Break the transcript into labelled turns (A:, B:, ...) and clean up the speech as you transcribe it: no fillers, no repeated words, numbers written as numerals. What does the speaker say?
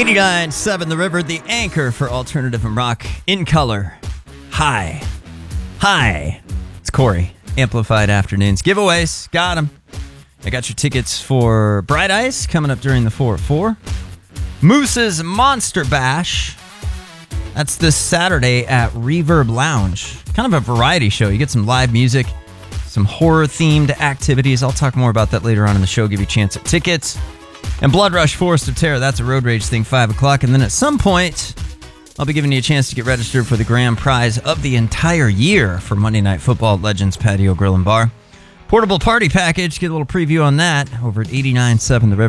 A: 89.7 The River, the anchor for alternative and rock in color. Hi. It's Corey. Amplified Afternoons. Giveaways. Got them. I got your tickets for Bright Ice coming up during the 4 at 4. Moose's Monster Bash. That's this Saturday at Reverb Lounge. Kind of a variety show. You get some live music, some horror-themed activities. I'll talk more about that later on in the show, give you a chance at tickets. And Blood Rush Forest of Terror, that's a Road Rage thing, 5 o'clock. And then at some point, I'll be giving you a chance to get registered for the grand prize of the entire year for Monday Night Football at Legends Patio Grill and Bar. Portable party package, get a little preview on that over at 89.7 The River.